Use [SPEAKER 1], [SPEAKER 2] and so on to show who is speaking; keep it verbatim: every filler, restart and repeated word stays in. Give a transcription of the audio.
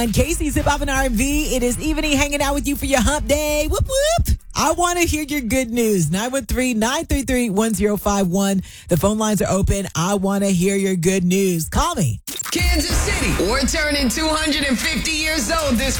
[SPEAKER 1] And Casey's Hip Hop and R and B. It is evening hanging out with you for your hump day. Whoop, whoop. I want to hear your good news. nine one three, nine three three, one zero five one. The phone lines are open. I want to hear your good news. Call me.
[SPEAKER 2] Kansas City, we're turning two hundred fifty years old this